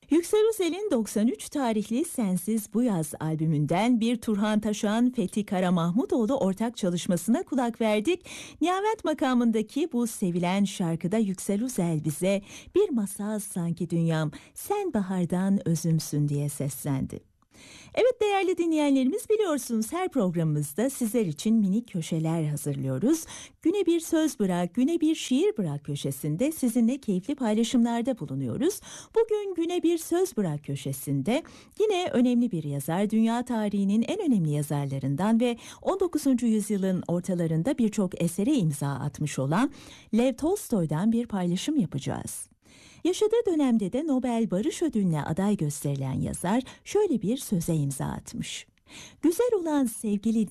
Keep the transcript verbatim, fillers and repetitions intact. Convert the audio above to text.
Yüksel Özel'in doksan üç tarihli Sensiz Bu Yaz albümünden bir Turhan Taşan, Fethi Karamahmudoğlu ortak çalışmasına kulak verdik. Nihavet makamındaki bu sevilen şarkıda Yüksel Özel bize bir masal sanki dünyam, sen bahardan özümsün diye seslendi. Evet değerli dinleyenlerimiz, biliyorsunuz her programımızda sizler için minik köşeler hazırlıyoruz. Güne bir söz bırak, güne bir şiir bırak köşesinde sizinle keyifli paylaşımlarda bulunuyoruz. Bugün güne bir söz bırak köşesinde yine önemli bir yazar, dünya tarihinin en önemli yazarlarından ve on dokuzuncu yüzyılın ortalarında birçok esere imza atmış olan Lev Tolstoy'dan bir paylaşım yapacağız. Yaşadığı dönemde de Nobel Barış Ödülü'ne aday gösterilen yazar şöyle bir söze imza atmış. Güzel olan sevgili